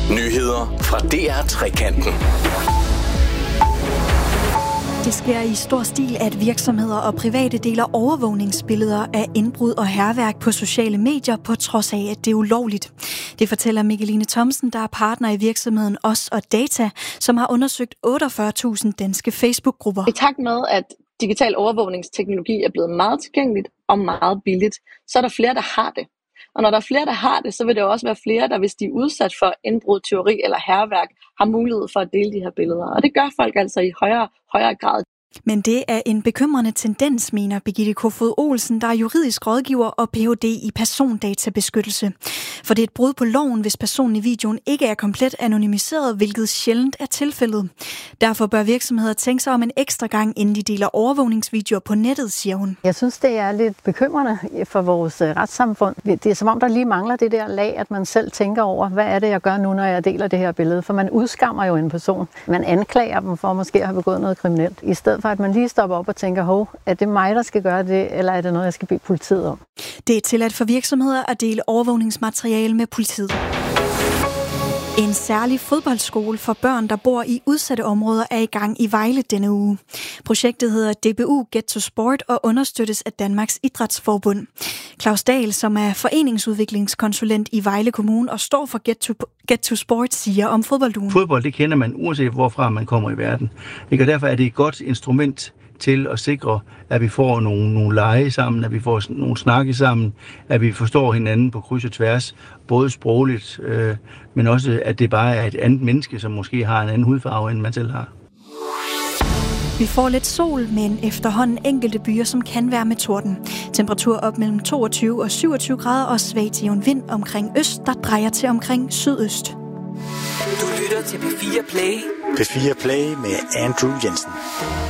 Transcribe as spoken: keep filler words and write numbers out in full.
Nyheder fra D R Trekanten. Det sker i stor stil, at virksomheder og private deler overvågningsbilleder af indbrud og hærværk på sociale medier, på trods af, at det er ulovligt. Det fortæller Mikkeline Thomsen, der er partner i virksomheden Os og Data, som har undersøgt otteogfyrre tusind danske Facebook-grupper. I takt med, at digital overvågningsteknologi er blevet meget tilgængeligt og meget billigt, så er der flere, der har det. Og når der er flere, der har det, så vil der også være flere, der hvis de er udsat for indbrud, tyveri eller hærværk, har mulighed for at dele de her billeder. Og det gør folk altså i højere, højere grad. Men det er en bekymrende tendens, mener Birgitte Kofod Olsen, der er juridisk rådgiver og P H D i persondatabeskyttelse. For det er et brud på loven, hvis personen i videoen ikke er komplet anonymiseret, hvilket sjældent er tilfældet. Derfor bør virksomheder tænke sig om en ekstra gang, inden de deler overvågningsvideoer på nettet, siger hun. Jeg synes, det er lidt bekymrende for vores retssamfund. Det er som om, der lige mangler det der lag, at man selv tænker over, hvad er det, jeg gør nu, når jeg deler det her billede. For man udskammer jo en person. Man anklager dem for måske at have begået noget kriminelt. I stedet for at man lige stopper op og tænker, hov, er det mig, der skal gøre det, eller er det noget, jeg skal bede politiet om? Det er tilladt for virksomheder at dele overvågningsmateriale med politiet. En særlig fodboldskole for børn, der bor i udsatte områder, er i gang i Vejle denne uge. Projektet hedder D B U Get to Sport og understøttes af Danmarks Idrætsforbund. Claus Dahl, som er foreningsudviklingskonsulent i Vejle Kommune og står for Get to, Get to Sport, siger om fodboldugen. Fodbold, det kender man uanset hvorfra man kommer i verden. Og derfor er det et godt instrument til at sikre, at vi får nogle, nogle lege sammen, at vi får nogle snakke sammen, at vi forstår hinanden på kryds og tværs, både sprogligt, øh, men også, at det bare er et andet menneske, som måske har en anden hudfarve, end man selv har. Vi får lidt sol, men efterhånden enkelte byer, som kan være med torden. Temperatur op mellem toogtyve og syvogtyve grader og svag til en vind omkring øst, der drejer til omkring sydøst. Du lytter til P fire Play. P fire Play med Andrew Jensen.